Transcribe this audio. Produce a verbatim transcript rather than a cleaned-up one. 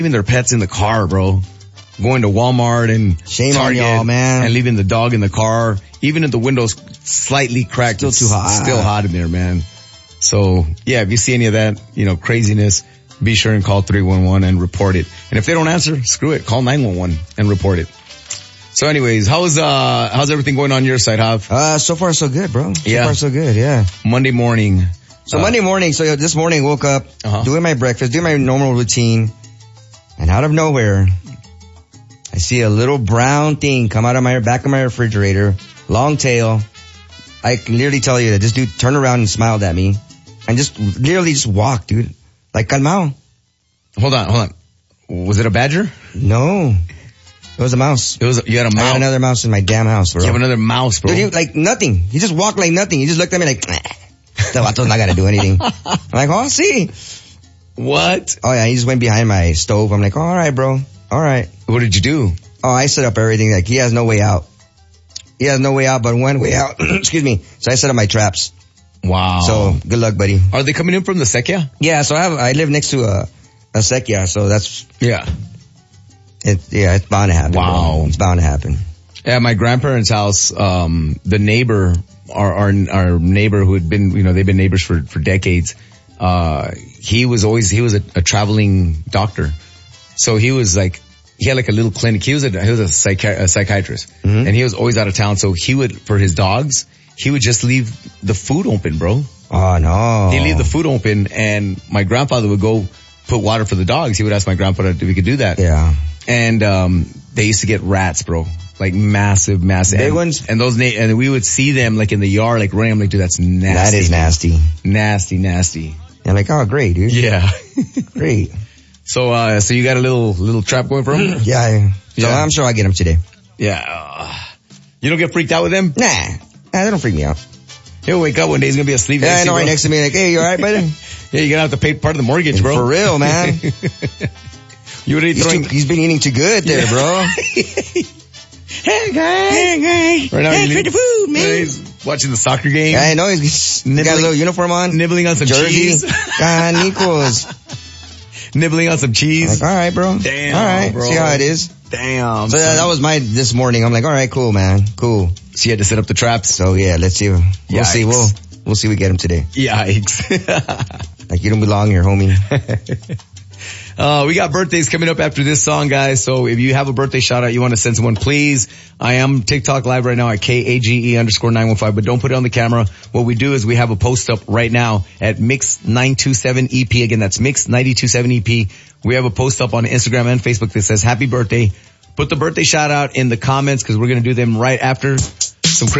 leaving their pets in the car, bro. Going to Walmart and Shame Target on y'all, man. and leaving the dog in the car, even if the window's slightly cracked. Still too hot. Still hot in there, man. So, yeah, if you see any of that, you know, craziness, be sure and call three one one and report it. And if they don't answer, screw it. Call nine one one and report it. So anyways, how's, uh, how's everything going on your side, Hav? Uh, so far so good, bro. So Yeah. far so good, yeah. Monday morning. So uh, Monday morning, so this morning woke up, Uh-huh. doing my breakfast, doing my normal routine, and out of nowhere, I see a little brown thing come out of my back of my refrigerator, long tail. I can literally tell you that this dude turned around and smiled at me, and just literally just walked, dude. Like calmao. Hold on, hold on. Was it a badger? No, it was a mouse. It was, you had a I mouse. had another mouse in my damn house, bro. You have another mouse, bro. Dude, he, like nothing. He just walked like nothing. He just looked at me like, the vato's not gonna do anything. I'm like, oh, see. What? Oh yeah, he just went behind my stove. I'm like, oh, all right, bro. All right. What did you do? Oh, I set up everything. Like, he has no way out. He has no way out but one way out. Excuse me. So I set up my traps. Wow. So good luck, buddy. Are they coming in from the Sequia? Yeah, so I have, I live next to a, a Sequia, so that's, Yeah. it, yeah, it's bound to happen. Wow. Bro. It's bound to happen. At my grandparents' house, um, the neighbor, our, our, our neighbor who had been, you know, they've been neighbors for, for decades, uh, he was always, he was a, a traveling doctor. So he was like, he had like a little clinic. He was a, he was a, psychi- a psychiatrist Mm-hmm. and he was always out of town. So he would, for his dogs, he would just leave the food open, bro. Oh no. He'd leave the food open and my grandfather would go put water for the dogs. He would ask my grandfather if we could do that. Yeah. And, um, they used to get rats, bro. Like massive, massive. Big and, ones? And those, na- and we would see them like in the yard, like running. I'm like, dude, that's nasty. That is nasty. Nasty, nasty. I'm like, oh great, dude. Yeah. Great. So, uh, so you got a little, little trap going for him? Yeah. I- So Yeah. I'm sure I'll get him today. Yeah. Uh, you don't get freaked out with him? Nah. Nah, they don't freak me out. He'll wake up one day, he's gonna be asleep. Yeah, I know, bro. right next to me, like, hey, you alright, buddy? Yeah, you're gonna have to pay part of the mortgage, bro. For real, man. You already He's, throwing, too, he's been eating too good there, bro. hey guys. Hey guys. Right now, Hey, he's, for the food, man. yeah, he's watching the soccer game. Yeah, I know, he's, he's got a Nibbling- little uniform on. Nibbling on some Jersey. cheese. God, Nichols. Nibbling on some cheese. Like, all right, bro. Damn, all right, bro. see how it is. Damn. So that, that was my this morning. I'm like, all right, cool, man, cool. So you had to set up the traps. So yeah, let's see. We'll Yikes. see. We'll we'll see. We get him today. Yikes. Like, you don't belong here, homie. Uh, we got birthdays coming up after this song, guys. So if you have a birthday shout out, you want to send someone, please. I am TikTok live right now at K A G E underscore nine one five, but don't put it on the camera. What we do is we have a post up right now at Mix nine two seven E P. Again, that's Mix nine two seven E P. We have a post up on Instagram and Facebook that says happy birthday. Put the birthday shout out in the comments because we're going to do them right after some